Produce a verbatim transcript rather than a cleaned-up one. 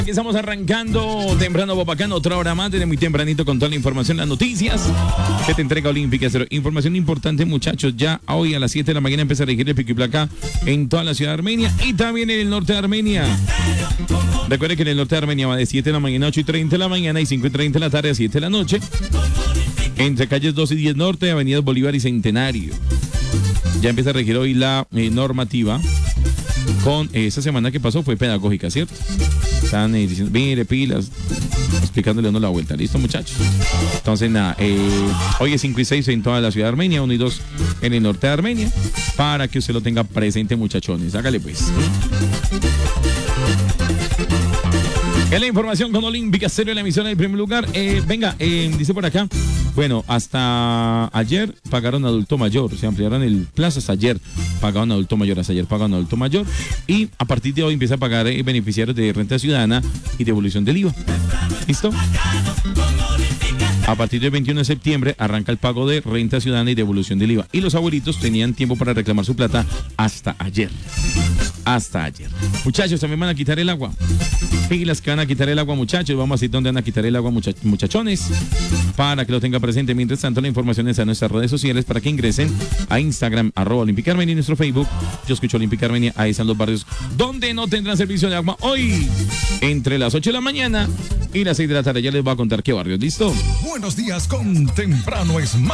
Estamos arrancando temprano, Bobacán, otra hora más, desde muy tempranito con toda la información, las noticias que te entrega Olímpica Estéreo. Información importante, muchachos, ya hoy a las siete de la mañana empieza a regir el pico y placa en toda la ciudad de Armenia y también en el norte de Armenia. Recuerden que en el norte de Armenia va de siete de la mañana a ocho y treinta de la mañana y cinco y treinta de la tarde a siete de la noche. Entre calles dos y diez norte, avenidas Bolívar y Centenario. Ya empieza a regir hoy la eh, normativa. Con eh, esta semana que pasó fue pedagógica, ¿cierto? Están eh, diciendo, mire, pilas, explicándole uno la vuelta. ¿Listo, muchachos? Entonces, nada, eh, hoy es cinco y seis en toda la ciudad de Armenia, uno y dos en el norte de Armenia, para que usted lo tenga presente, muchachones. Hágale, pues. Es la información con Olímpica Estéreo, la emisión en primer lugar. Eh, venga, eh, dice por acá. Bueno, hasta ayer pagaron adulto mayor, se ampliaron el plazo hasta ayer, pagaron adulto mayor, hasta ayer pagaron adulto mayor y a partir de hoy empieza a pagar eh, beneficiarios de renta ciudadana y devolución del I V A. ¿Listo? A partir del veintiuno de septiembre arranca el pago de renta ciudadana y devolución del I V A. Y los abuelitos tenían tiempo para reclamar su plata hasta ayer. Hasta ayer. Muchachos, también van a quitar el agua. Pilas que van a quitar el agua, muchachos. Vamos a decir dónde van a quitar el agua, muchach muchachones, para que lo tenga presente. Mientras tanto, la información está en nuestras redes sociales para que ingresen a Instagram, arroba Olímpica Armenia, y nuestro Facebook. Yo escucho Olímpica Armenia. Ahí están los barrios donde no tendrán servicio de agua hoy, entre las ocho de la mañana y las seis de la tarde. Ya les voy a contar qué barrios. ¿Listo? Buenos días con Temprano es más.